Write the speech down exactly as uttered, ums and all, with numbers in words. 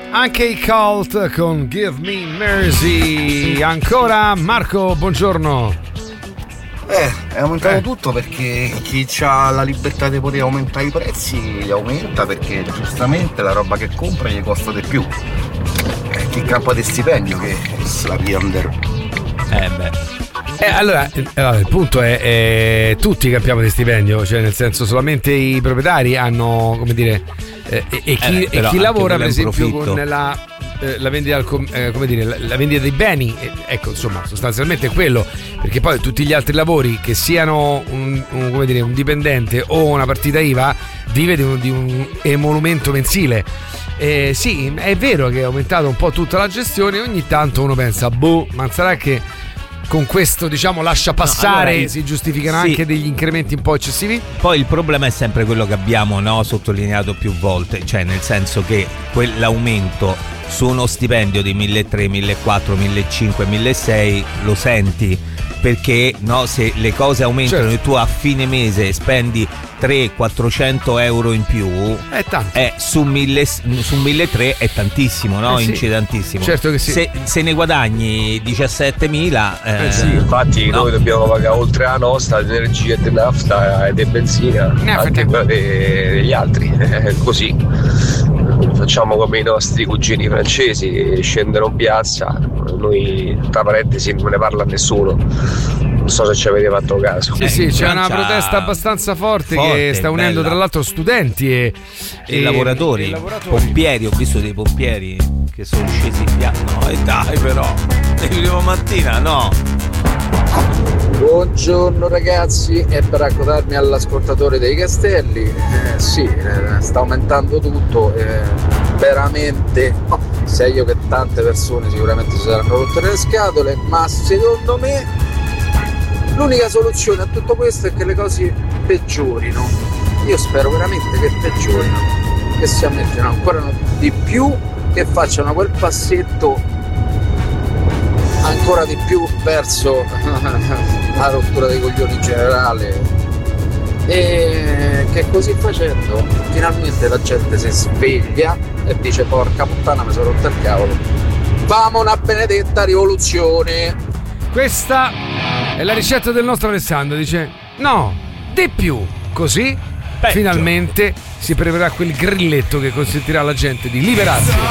Anche i Cult con Give Me Mercy. Ancora Marco, buongiorno. Eh, è aumentato eh. tutto perché chi ha la libertà di poter aumentare i prezzi li aumenta, perché giustamente la roba che compra gli costa di più. Eh, chi campa di stipendio che se la prende. Eh beh. Eh, allora, allora il punto è, è tutti campiamo di stipendio, cioè nel senso solamente i proprietari hanno, come dire, eh, e, e chi, eh, e chi lavora per esempio con la, eh, la vendita eh, come dire, la, la vendita dei beni, eh, ecco, insomma, sostanzialmente è quello, perché poi tutti gli altri lavori, che siano un, un, come dire, un dipendente o una partita I V A, vive di un, di un emolumento mensile. Eh, sì, è vero che è aumentato un po' tutta la gestione, ogni tanto uno pensa, boh, ma sarà che con questo, diciamo, lascia passare, no, allora, si giustificano sì. anche degli incrementi un po' eccessivi? Poi il problema è sempre quello che abbiamo, no, sottolineato più volte, cioè nel senso che quell'aumento su uno stipendio di milletrecento, millequattrocento, millecinquecento, milleseicento lo senti, perché no, se le cose aumentano, certo, e tu a fine mese spendi trecento quattrocento euro in più, è tanto. È su mille, su milletrecento è tantissimo, no? Eh sì. Incide tantissimo. Certo che sì. Se, se ne guadagni diciassettemila, eh, eh sì, infatti no, noi dobbiamo pagare oltre la nostra l'energia e di nafta e di benzina, anche quella degli altri, eh, così facciamo come i nostri cugini francesi, scendono in piazza, noi tra parentesi non ne parla nessuno, non so se ci avete fatto caso. Sì, eh, sì, c'è Francia... una protesta abbastanza forte, forte che sta unendo bella. tra l'altro studenti e, e, e, lavoratori, e lavoratori, pompieri, ho visto dei pompieri che sono scesi in piazza, no e dai però, è prima mattina, no? Buongiorno ragazzi, e per accodarmi all'ascoltatore dei Castelli, eh, sì, eh, sta aumentando tutto, eh, veramente, oh, se io che tante persone sicuramente si saranno rotte le scatole, ma secondo me l'unica soluzione a tutto questo è che le cose peggiorino. Io spero veramente che peggiorino, che si aumentino ancora di più, che facciano quel passetto ancora di più verso la rottura dei coglioni in generale, e che così facendo finalmente la gente si sveglia e dice porca puttana mi sono rotto il cavolo, famo una benedetta rivoluzione. Questa è la ricetta del nostro Alessandro, dice no, di più, così peggio. Finalmente si preverà quel grilletto che consentirà alla gente di liberarsi.